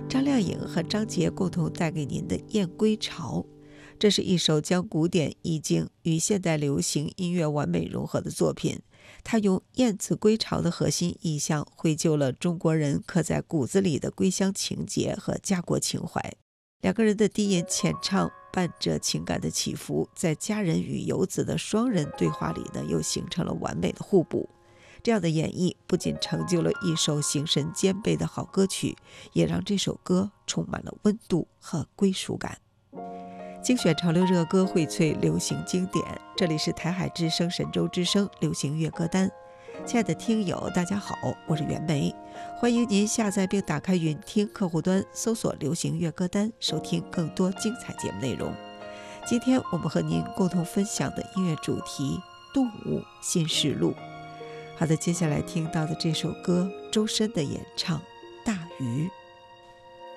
张靓颖和张杰共同带给您的《燕归巢》，这是一首将古典意境与现代流行音乐完美融合的作品。它用燕子归巢的核心意象，绘就了中国人刻在骨子里的归乡情结和家国情怀。两个人的低吟浅唱，伴着情感的起伏，在佳人与游子的双人对话里呢，又形成了完美的互补。这样的演绎不仅成就了一首形神兼备的好歌曲，也让这首歌充满了温度和归属感。精选潮流热歌，荟萃流行经典，这里是台海之声神州之声流行乐歌单。亲爱的听友大家好，我是袁梅，欢迎您下载并打开云听客户端，搜索流行乐歌单，收听更多精彩节目内容。今天我们和您共同分享的音乐主题，动物新实录。好的，接下来听到的这首歌，周深的演唱《大鱼》。